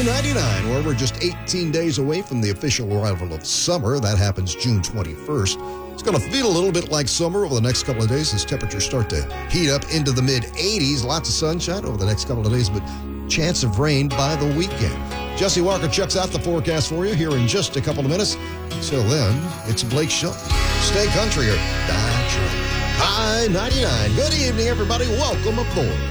I-99, where we're just 18 days away from the official arrival of summer. That happens June 21st. It's going to feel a little bit like summer over the next couple of days as temperatures start to heat up into the mid-80s. Lots of sunshine over the next couple of days, but chance of rain by the weekend. Jesse Walker checks out the forecast for you here in just a couple of minutes. Until then, it's Blake Shelton. Stay country or die trying. I-99. Good evening, everybody. Welcome aboard.